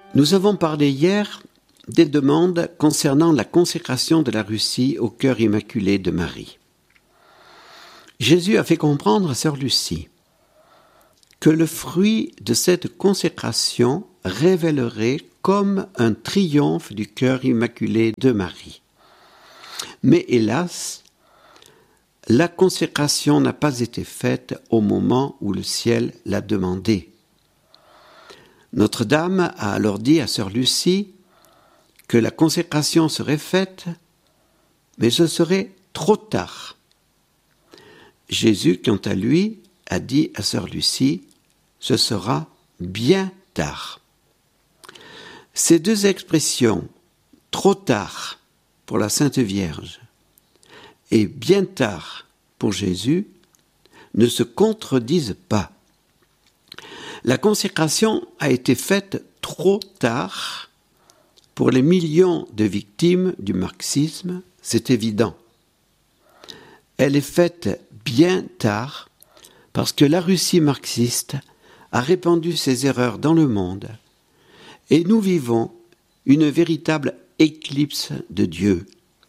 Nous avons parlé hier des demandes concernant la consécration de la Russie au cœur immaculé de Marie. Jésus a fait comprendre à sœur Lucie que le fruit de cette consécration révélerait comme un triomphe du cœur immaculé de Marie. Mais hélas, la consécration n'a pas été faite au moment où le ciel l'a demandé. Notre-Dame a alors dit à sœur Lucie que la consécration serait faite, mais ce serait trop tard. Jésus, quant à lui, a dit à sœur Lucie, ce sera bien tard. Ces deux expressions, trop tard pour la Sainte Vierge et bien tard pour Jésus, ne se contredisent pas. La consécration a été faite trop tard pour les millions de victimes du marxisme, c'est évident. Elle est faite bien tard parce que la Russie marxiste a répandu ses erreurs dans le monde et nous vivons une véritable éclipse de Dieu.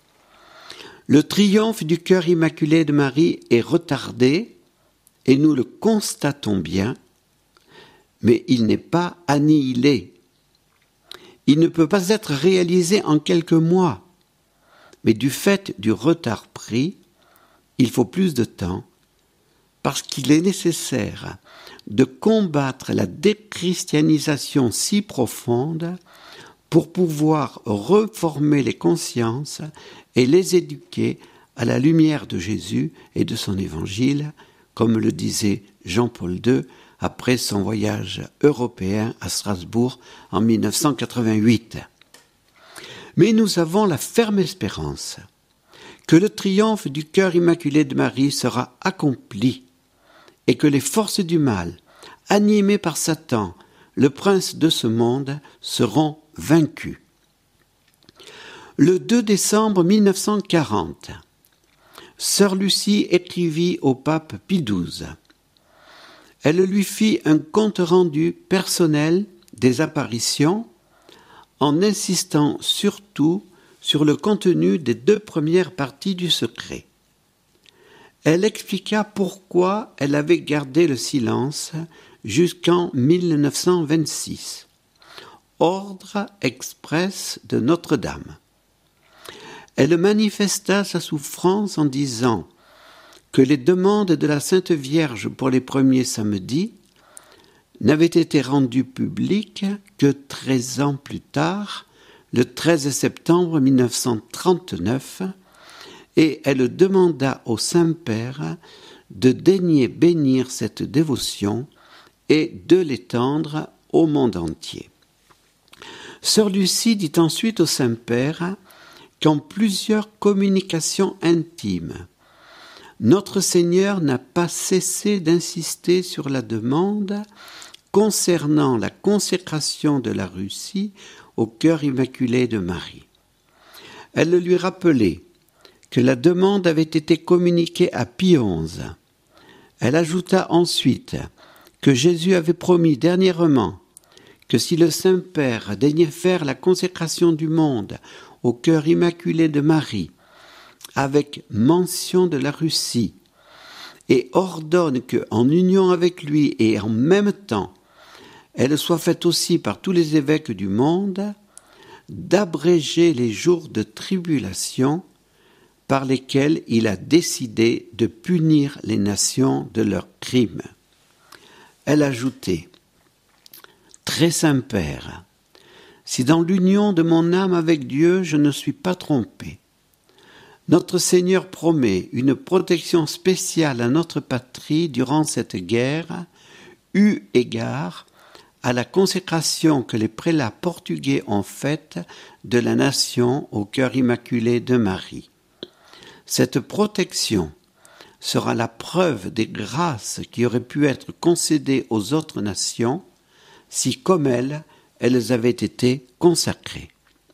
Le triomphe du cœur immaculé de Marie est retardé et nous le constatons bien, mais il n'est pas annihilé. Il ne peut pas être réalisé en quelques mois, mais du fait du retard pris, il faut plus de temps, parce qu'il est nécessaire de combattre la déchristianisation si profonde pour pouvoir reformer les consciences et les éduquer à la lumière de Jésus et de son évangile, comme le disait Jean-Paul II après son voyage européen à Strasbourg en 1988. Mais nous avons la ferme espérance que le triomphe du cœur immaculé de Marie sera accompli et que les forces du mal, animées par Satan, le prince de ce monde, seront vaincues. Le 2 décembre 1940, sœur Lucie écrivit au pape Pie XII. Elle lui fit un compte-rendu personnel des apparitions en insistant surtout sur le contenu des 2 premières parties du secret. Elle expliqua pourquoi elle avait gardé le silence jusqu'en 1926. Ordre express de Notre-Dame. Elle manifesta sa souffrance en disant que les demandes de la Sainte Vierge pour les premiers samedis n'avaient été rendues publiques que 13 ans plus tard, le 13 septembre 1939, et elle demanda au Saint-Père de daigner bénir cette dévotion et de l'étendre au monde entier. Sœur Lucie dit ensuite au Saint-Père qu'en plusieurs communications intimes, notre Seigneur n'a pas cessé d'insister sur la demande concernant la consécration de la Russie au cœur immaculé de Marie. Elle lui rappelait que la demande avait été communiquée à Pie XI. Elle ajouta ensuite que Jésus avait promis dernièrement que si le Saint-Père daignait faire la consécration du monde au cœur immaculé de Marie, avec mention de la Russie, et ordonne qu'en union avec lui et en même temps, elle soit faite aussi par tous les évêques du monde, d'abréger les jours de tribulation par lesquels il a décidé de punir les nations de leurs crimes. Elle ajoutait « Très saint Père, si dans l'union de mon âme avec Dieu je ne suis pas trompé, notre Seigneur promet une protection spéciale à notre patrie durant cette guerre, eu égard à la consécration que les prélats portugais ont faite de la nation au cœur immaculé de Marie. Cette protection sera la preuve des grâces qui auraient pu être concédées aux autres nations si, comme elles avaient été consacrées.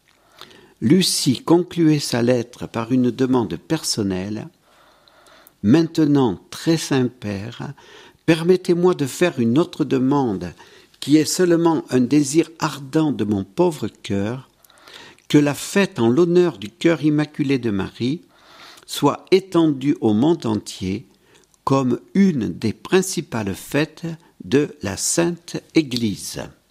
Lucie concluait sa lettre par une demande personnelle. « Maintenant, très saint Père, permettez-moi de faire une autre demande qui est seulement un désir ardent de mon pauvre cœur, que la fête en l'honneur du cœur immaculé de Marie soit étendue au monde entier comme une des principales fêtes de la Sainte Église.